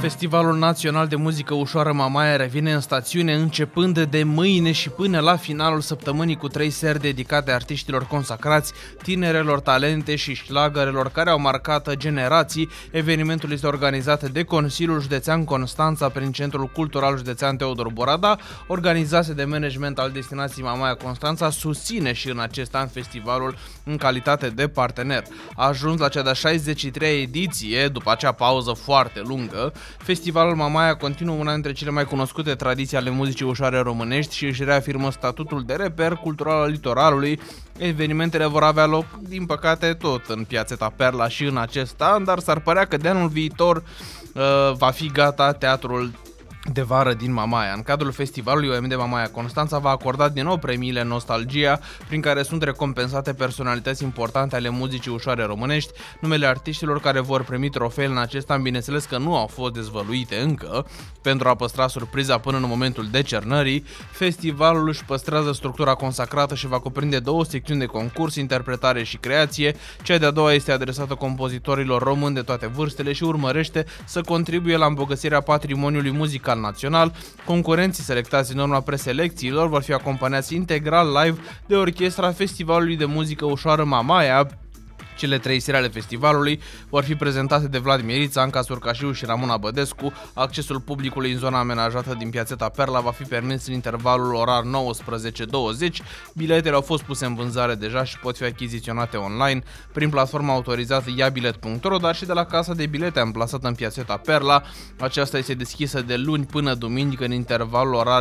Festivalul Național de Muzică Ușoară Mamaia revine în stațiune începând de mâine și până la finalul săptămânii cu 3 seri dedicate artiștilor consacrați, tinerelor talente și șlagărelor care au marcat generații. Evenimentul este organizat de Consiliul Județean Constanța prin Centrul Cultural Județean Teodor Borada. Organizație de management al destinației Mamaia Constanța susține și în acest an festivalul în calitate de partener. A ajuns la cea de-a 63-a ediție, după acea pauză foarte lungă. Festivalul Mamaia continuă una dintre cele mai cunoscute tradiții ale muzicii ușoare românești și își reafirmă statutul de reper cultural al litoralului. Evenimentele vor avea loc, din păcate, tot în Piațeta Perla și în acest an, dar s-ar părea că de anul viitor va fi gata teatrul de vară din Mamaia. În cadrul festivalului, OMD Mamaia Constanța va acorda din nou premiile Nostalgia, prin care sunt recompensate personalități importante ale muzicii ușoare românești. Numele artiștilor care vor primi trofeele în acest an, bineînțeles că nu au fost dezvăluite încă, pentru a păstra surpriza până în momentul decernării. Festivalul își păstrează structura consacrată și va cuprinde 2 secțiuni de concurs, interpretare și creație. Cea de-a doua este adresată compozitorilor români de toate vârstele și urmărește să contribuie la îmbogățirea patrimoniului muzical național. Concurenții selectați în urma preselecțiilor vor fi acompaniați integral live de orchestra Festivalului de Muzică Ușoară Mamaia. Cele 3 seri ale festivalului vor fi prezentate de Vladimir Ița, Anca Surcașiu și Ramona Bădescu. Accesul publicului în zona amenajată din Piațeta Perla va fi permis în intervalul orar 19-20. Biletele au fost puse în vânzare deja și pot fi achiziționate online prin platforma autorizată iabilet.ro, dar și de la casa de bilete amplasată în Piațeta Perla. Aceasta este deschisă de luni până duminică în intervalul orar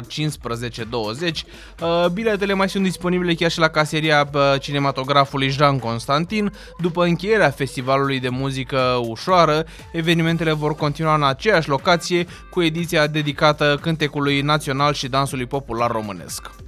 15-20. Biletele mai sunt disponibile chiar și la caseria cinematografului Jean Constantin. După încheierea festivalului de muzică ușoară, evenimentele vor continua în aceeași locație cu ediția dedicată cântecului național și dansului popular românesc.